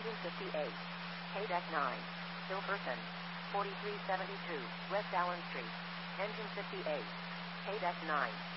Engine 58. K-Deck 9. Hilferson. 4372, West Allen Street. Engine 58. K-Deck 9.